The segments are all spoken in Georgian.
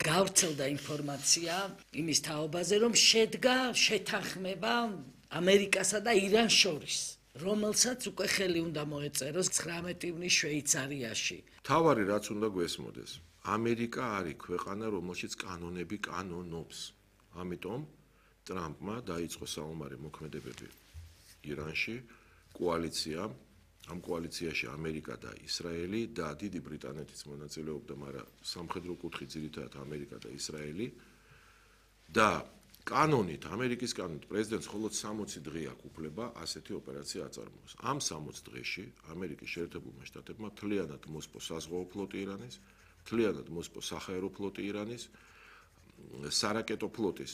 გავრცელდა ინფორმაცია იმის თაობაზე, რომ შედგა შეთანხმება ამერიკასა და ირანს შორის, რომელსაც უკვე ხელი უნდა მოეწეროს 19 ივნის შვეიცარიაში. თავარი რაც უნდა გვესმოდეს, ამერიკა არის ქვეყანა, რომელშიც კანონები კანონობს. ამიტომ ტრამპმა დაიწყო საომარი მოქმედებები ირანში, კოალიციამ, ამ კოალიციაში ამერიკა და ისრაელი და დიდი ბრიტანეთიც მონაწილეობდა, მაგრამ სამხედრო კუთხით ძირითადად ამერიკა და ისრაელი და კანონით, ამერიკის კანონით პრეზიდენტს მხოლოდ 60 დღე აქვს უფლება ასეთი ოპერაცია აწარმოოს. ამ 60 დღეში ამერიკის შეერთებულმა შტატებმა მთლიანად მოსპო საზღვაო ფლოტი ირანის, მთლიანად მოსპო საჰაერო ფლოტი ირანის, სარაკეტო ფლოტის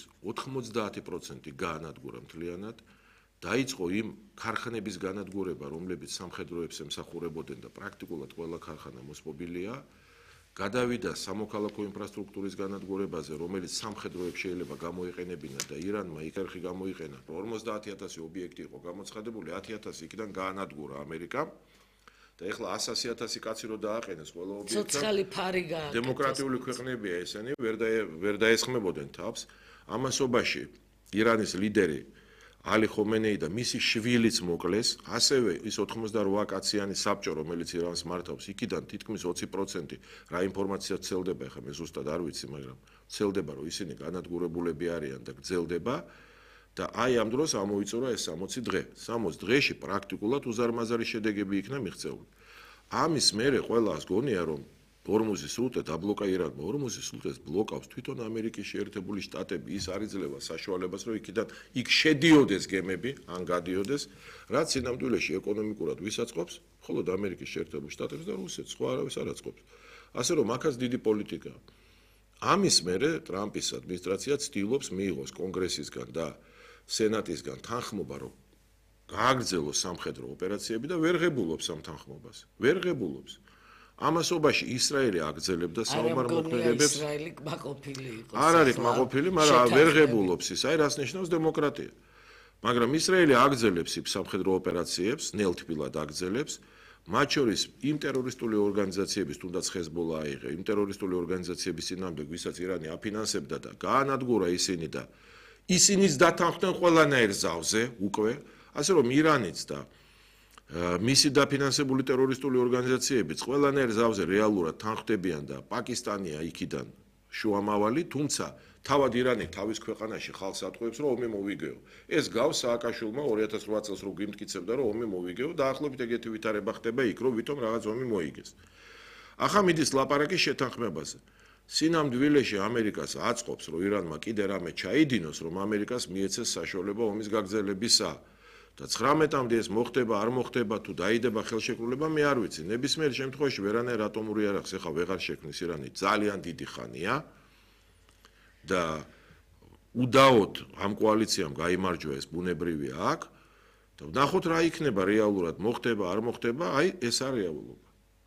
90% გაანადგურა მთლიანად. დაიწყო იმ ქარხნების განადგურება, რომლებიც სამხედროებს ემსახურებოდნენ და პრაქტიკულად ყველა ქარხანა მოსპობილია. გადავიდა სამოქალაქო ინფრასტრუქტურის განადგურებაზე, რომელიც სამხედროებს შეიძლება გამოიყენებინათ და ირანმა იქერხი გამოიყენა. 50,000 ობიექტი იყო გამოცხადებული, 10,000 იქიდან გაანადგურა ამერიკა. და ეხლა 100,000 კაცი რო დააყენეს ყველა ობიექტს. ცოცხალი ფარი გააკეთეს. დემოკრატიული ქვეყნებია ესენი, ვერ დაესხმებოდნენ თავს. ამასობაში ირანის ლიდერი ალი ხომენეი და მისი შვილიც მოკლეს, ასევე ის 88 კაციანი საბჭო, რომელიც ირანს მართავს, იქიდან თითქმის 20% რა ინფორმაცია ვრცელდება, ახლა მე ზუსტად არ ვიცი, მაგრამ ვრცელდება, რომ ისინი განადგურებულები არიან და გრძელდება და აი ამ დროს ამოიწურა ეს 60 დღე. 60 დღეში პრაქტიკულად უზარმაზარი შედეგები იქნა მიღწეული. ამის მერე ყველას გონია, რომ ორმუზის სრუტე დაბლოკა ირანმა, ორმუზის სრუტეს ბლოკავს თვითონ ამერიკის შეერთებული შტატები, ის არ იძლევა საშუალებას, რომ იქ შედიოდეს გემები, ან გადიოდეს, რაც სინამდვილეში ეკონომიკურად ვისაწყობს, მხოლოდ ამერიკის შეერთებულ შტატებს და რუსეთს, სხვა არავის არ აწყობს. ასე რომ აქაც დიდი პოლიტიკაა. ამის მერე ტრამპის ადმინისტრაცია ცდილობს მიიღოს კონგრესისგან და სენატისგან თანხმობა, რომ გააგრძელოს სამხედრო ოპერაციები და ვერ ღებულობს ამ თანხმობას. ვერ ღებულობს. ამასობაში ისრაელი აგრძელებდა საომარ მოქმედებებს. ისრაელი კმაყოფილი იყო. არ არის კმაყოფილი, მაგრამ ვერ ღებულობს ის, აი რას ნიშნავს დემოკრატია. მაგრამ ისრაელი აგრძელებს იმ სამხედრო ოპერაციებს, ნელთბილად აგრძელებს, მათ შორის იმ ტერორისტული ორგანიზაციების, თუნდაც ჰეზბოლა აიღე, იმ ტერორისტული ორგანიზაციების წინააღმდეგ, ვისაც ირანი აფინანსებდა და გაანადგურა ისინი და ისინიც დათანხმდნენ ყველანაირ ზავზე უკვე, ასე რომ ირანიც და მისი დაფინანსებული ტერორისტული ორგანიზაციებიც ყველანაირ ზავზე რეალურად თანხმდებიან და პაკისტანია იქიდან შუამავალი, თუმცა თავად ირანი თავის ქვეყანაში ხალხს ატყუებს, რომ ომი მოვიგეო. ეს გავს სააკაშვილმა 2008 წელს რო გიმტკიცებდა, რომ ომი მოვიგეო, დაახლოებით ეგეთი ვითარება ხდება იქ, რომ ვითომ რაღაც ომი მოიგეს. ახლა მიდის ლაპარაკი შეთანხმებაზე. სინამდვილეში ამერიკას აწყობს, რომ ირანმა კიდე რამე ჩაიდინოს, რომ ამერიკას მიეცეს საშუალება ომის გაგრძელებისა. და 19-მდე ეს მოხდება, არ მოხდება, თუ დაიდება ხელშეკრულება, მე არ ვიცი. ნებისმიერ შემთხვევაში ვერანაირ ატომური იარაღს ახლა ვეღარ შექმნის ირანი, ძალიან დიდი ხანია. და უდაოდ ამ კოალიციამ გაიმარჯვა ეს ბუნებრივია აქ. და ვნახოთ რა იქნება რეალურად, მოხდება, არ მოხდება, აი ეს არის რეალობა.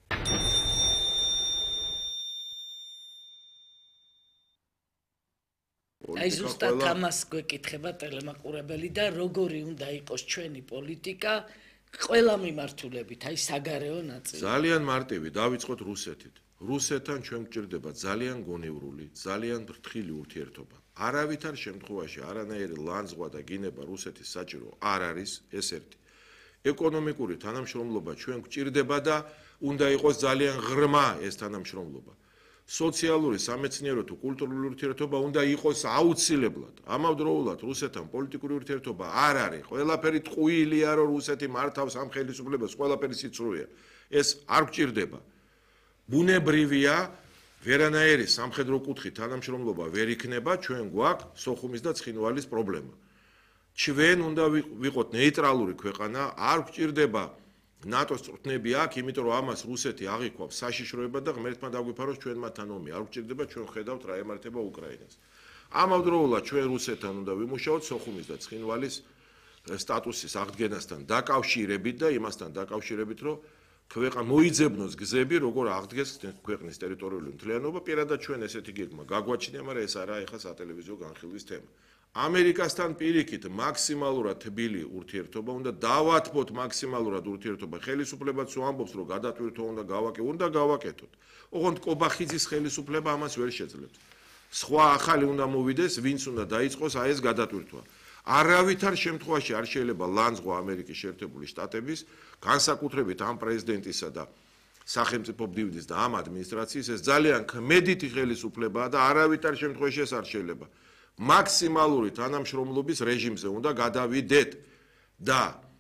აი ზუსტად ამას გვეკითხება ტელემაყურებელი და როგორი უნდა იყოს ჩვენი პოლიტიკა ყველა მიმართულებით, აი საგარეო ნაწილი. ძალიან მარტივი, დავიწყოთ რუსეთით. რუსეთთან ჩვენ გვჭირდება ძალიან გონევრული, ძალიან ფრთხილი ურთიერთობა. არავითარ შემთხვევაში არანაირი ლანძღვა და გინება რუსეთის საჭირო არ არის, ეს ერთი. ეკონომიკური თანამშრომლობა ჩვენ გვჭირდება და უნდა იყოს ძალიან ღრმა ეს თანამშრომლობა. სოციალური, სამეცნიერო თუ კულტურული ურთიერთობა უნდა იყოს აუცილებლად. ამავდროულად რუსეთთან პოლიტიკური ურთიერთობა არ არის. ყველაფერი ტყუილია, რომ რუსეთი მართავს ამ ხელისუფლებას, ყველაფერი სიცრუეა. ეს არ გვჭირდება. ბუნებრივია, ვერანაირი სამხედრო კუთხით თანამშრომლობა ვერ იქნება, ჩვენ გვაქვს სოხუმის და ცხინვალის პრობლემა. ჩვენ უნდა ვიყოთ ნეიტრალური ქვეყანა, არ გვჭირდება ნატოს წვრთნები აქ, იმიტომ რომ ამას რუსეთი აღიქვავს საშიშროება და ღმერთმა დაგვიფაროს ჩვენმათან ომი. არ გვჭირდება, ჩვენ ხედავთ რა ემართება უკრაინას. ამავდროულად ჩვენ რუსეთთან უნდა ვიმუშაოთ სოხუმის და ცხინვალის სტატუსის აღდგენასთან დაკავშირებით და იმასთან დაკავშირებით, რომ ქვეყანა მოიძებნოს გზები, როგორ აღდგეს ქვეყნის ტერიტორიული მთლიანობა, პირადად ჩვენ ესეთი გეგმა გაგვაჩნია, მაგრამ ეს არაა ეხლა სატელევიზიო განხილვის თემა. ამერიკასთან პირიქით მაქსიმალურად თბილი ურთიერთობა უნდა დავათმოთ მაქსიმალურად ურთიერთობა. ხელისუფლებაც ვამბობს, რომ გადატვირთვა უნდა გავაკეთოთ. ოღონდ კობახიძის ხელისუფლება ამას ვერ შეძლებს. სხვა ახალი უნდა მოვიდეს, ვინც უნდა დაიწყოს აი ეს გადატვირთვა. არავითარ შემთხვევაში არ შეიძლება ლანძღვა ამერიკის შეერთებული შტატების, განსაკუთრებით ამ პრეზიდენტისა და სახელმწიფო მდივნის და ამ ადმინისტრაციის ეს ძალიან ქმედითი ხელისუფლებაა და არავითარ შემთხვევაში ეს არ შეიძლება. მაქსიმალური თანამშრომლობის რეჟიმზე უნდა გადავიდეთ და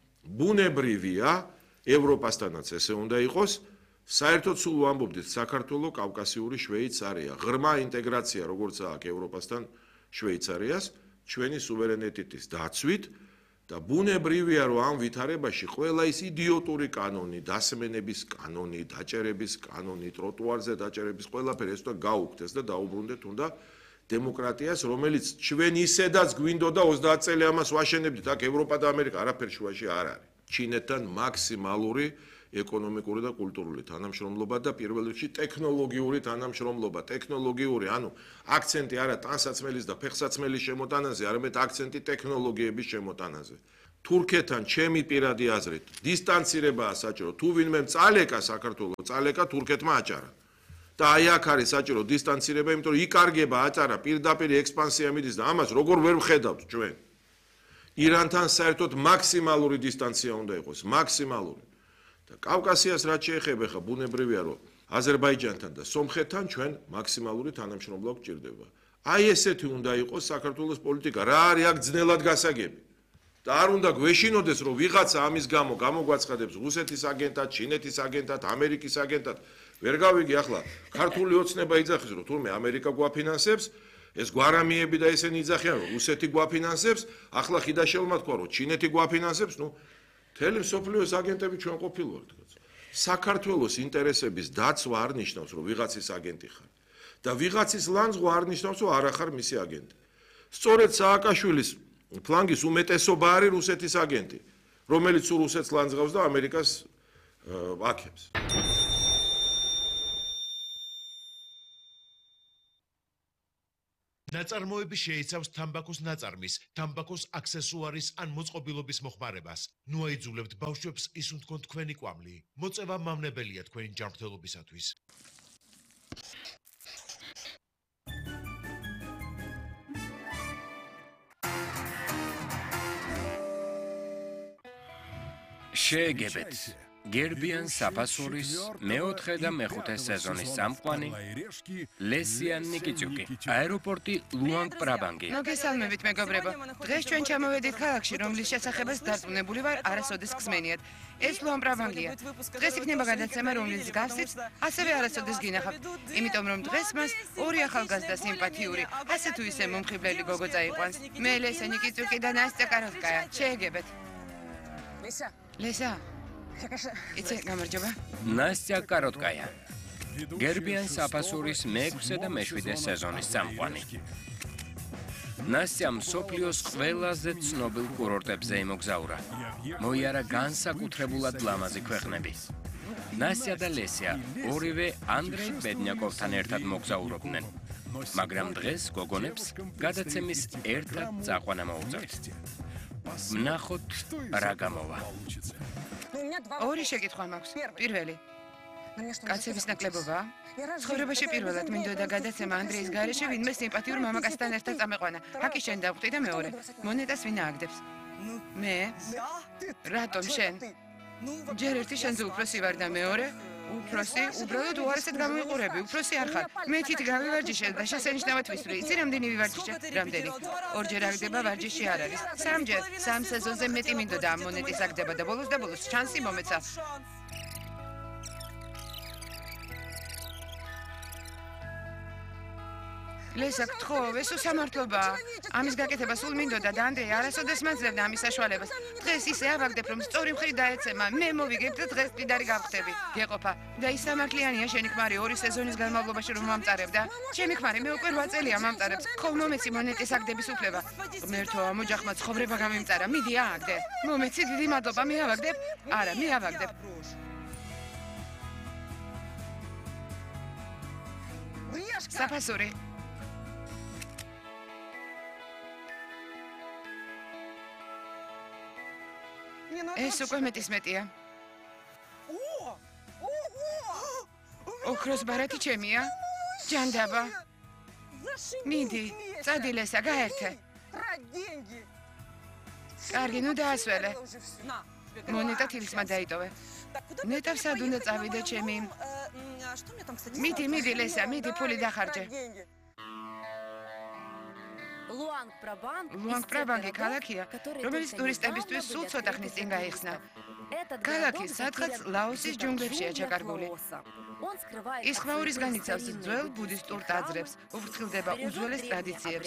ბუნებრივია ევროპასთანაც ესე უნდა იყოს. საერთოდ სულ ვამბობდით საქართველოს კავკასიური შვეიცარია, ღრმა ინტეგრაცია როგორც აქვს ევროპასთან შვეიცარიას, ჩვენი სუვერენიტეტის დაცვით და ბუნებრივია რომ ამ ვითარებაში ყველა ის იდიოტური კანონი, დასმენების კანონი, დაჭერების კანონი, ტროტუარზე დაჭერების ყველაფერი ეს უნდა გაუქმდეს და დაუბრუნდეთ უნდა დემოკრატიას, რომელიც ჩვენ ისედაც გვინდოდა 30 წელი ამას ვაშენებდით, აქ ევროპა და ამერიკა არაფერ შუაში არ არის. ჩინეთთან მაქსიმალური ეკონომიკური და კულტურული თანამშრომლობა და პირველ რიგში ტექნოლოგიური თანამშრომლობა. ტექნოლოგიური, ანუ აქცენტი არა ტანსაცმელის და ფეხსაცმელის შემოტანაზე, არამედ აქცენტი ტექნოლოგიების შემოტანაზე. თურქეთთან ჩემი პირადი აზრით დისტანცირებაა საჭირო. თუ ვინმე წალეკა საქართველოს, წალეკა თურქეთმა აჭარა. და აი აქ არის საჭირო დისტანცირება, იმიტომ რომ იკარგება აჭარა პირდაპირ ექსპანსია მიდის და ამას როგორ ვერ ვხედავთ ჩვენ. ირანთან საერთოდ მაქსიმალური დისტანცია უნდა იყოს, მაქსიმალური. და კავკასიას რაც შეეხება ხა ბუნებრივია რომ აზერბაიჯანთან და სომხეთთან ჩვენ მაქსიმალური თანამშრომლობა გვჭირდება. აი ესეთი უნდა იყოს საქართველოს პოლიტიკა, რა არის აქ ძნელად გასაგები. და არ უნდა გვეშინოდეს რომ ვიღაცა ამის გამო გამოგვაცხადებს რუსეთის აგენტად, ჩინეთის აგენტად, ამერიკის აგენტად. ვერ გავიგე ახლა ქართული ოცნება იძახის რომ თურმე ამერიკა გვაფინანსებს, ეს გვარამიები და ესენი იძახიან რომ რუსეთი გვაფინანსებს, ახლა ხიდაშელმა თქვა რომ ჩინეთი გვაფინანსებს, ნუ მთელი მსოფლიოს აგენტები ჩვენ ყოფილვართ. საქართველოს ინტერესების დაცვა არ ნიშნავს რომ ვიღაცის აგენტი ხარ და ვიღაცის ლანძღვა არ ნიშნავს რომ არ ახარ მისი აგენტი. სწორედ სააკაშვილის ფლანგის უმეტესობა არის რუსეთის აგენტი, რომელიც რუსეთს ლანძღავს და ამერიკას აქებს. ნაწარმოები შეიცავს თამბაქოს ნაწარმის, თამბაქოს აქსესუარის ან მოწყობილობის მოხმარებას. ნუ აიძულებთ ბავშვებს ისუნ თქვენ თქვენი კვამლი. მოწევა მავნებელია თქვენი ჯანმრთელობისათვის. შეეგებეთ გერბიან საფასურის მეოთხე და მეხუთე სეზონის წამყვანი ლესია ნიკიჩუკი, აეროპორტი ლუანგ-პრაბანგი. მოგესალმებით მეგობრებო. დღეს ჩვენ ჩამოვედით ქალაქში, რომლის შესახებაც დარწმუნებული ვარ, არასოდეს ხსმენიათ. ეს ლუანგ-პრაბანგია. დღეს იქნება გადაცემა, რომლის გასცით ასევე არასოდეს გინახავთ. იმიტომ რომ დღეს მას ორი ახალგაზრდა სიმპათიური, ასე თუ ისე მომხიბლელი გოგო წაიყვანს. მე ლესია ნიკიჩუკი და ნასტია კაროткая. შეეგებეთ. ლესა იცი გამარჯობა. ნასტია კაროткая. გერბიან საფასურის მეექვსე და მეშვიდე სეზონის წამყვანი. ნასტია მსოფლიოს ყველაზე ცნობილ კურორტებზე იმოგზაურა. მოიარა განსაკუთრებულად ლამაზი ქვეყნები. ნასტია და ლესია ორივე ანდრეი ბედნიაკოვთან ერთად მოგზაურობდნენ. მაგრამ დღეს გოგონებს გადაცემის ერთად წაყვანა მოუწევთ. ვნახოთ რა გამოვა. ორი შეკითხვა მაქვს. პირველი. კაცების ნაკლებობა? ცხოვრებაში პირველად მინდოდა გადაცემა ანდრეის გარეშე ვინმე სიმპათიურ მამაკაცთან ერთად წამეყვანა. აკი შენ დავხვდი და მეორე. მონეტას ვინ ააგდებს? მე? რატომ შენ? ჯერ ერთი შენზე უფროსი ვარ და მეორე? უფროსი? უბრალოდ უარესად გამოიყურები. უფროსი არ ხარ. მე თითი გავივარჯიშე და შესანიშნავად ვისვრი. იცი რამდენი ვივარჯიშე? რამდენი? ორჯერ აგდება ვარჯიში არ არის. სამჯერ, სამ სეზონზე მეტი მინდოდა ამ მონეტის აგდება და ბოლოს ჩანსი მომეცა. ლესა, გთხოვ, ესო სამართლობა. ამის გაკეთება სულ მინდოდა და ანდრეი არასოდეს მაძლევდა ამის საშუალებას. დღეს ისე ავაგდებ, რომ სწორი მხრი დაეცემა. მე მოვიგებ და დღეს მდიდარი გავხდები. გეყოფა. და ის სამართლიანია შენი ქმარი 2 სეზონის განმავლობაში რომ მომწარებდა. ჩემი ქმარი მე უკვე 8 წელია მომწარებს. ხომ მომეცი მონეტის აგდების უფლება. ღმერთო, ამ ოჯახმა ცხოვრება გამიმწარა. მიდი ააგდე. მომეცი დიდი მადლობა, მე ავაგდებ? არა, მე ავაგდებ. საფასური. ეს უკვე მეტის მეტია. ოქროს ბარათი ჩემია. ჯანდაბა. მიდი, წადი ლესა, გაერთე. კარგი, ნუ დაასველე. მონეტა თილისმა დაიტოვე. ნეტავ სად უნდა წავიდე ჩემი? მიდი, ლესა, მიდი, ფული დახარჯე. ლუანგ-პრაბანგი ქალაქია, რომელიც ტურისტებისთვის სულ ცოტა ხნის წინ გაიხსნა. ქალაქი სადღაც ლაოსის ჯუნგლებშია ჩაკარგული. ის ხვაურისგან იცავს ძველ ბუდისტურ ტაძრებს, უფრთხილდება უძველეს ტრადიციებს.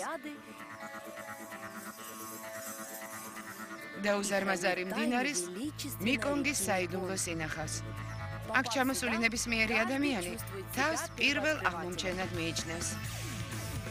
დაუზარმაზარი მდინარის მიკონგის საიდუმლოს ინახავს. აქ ჩამოსული ნებისმიერი ადამიანი თავს პირველ აღმომჩენად მიიჩნევს.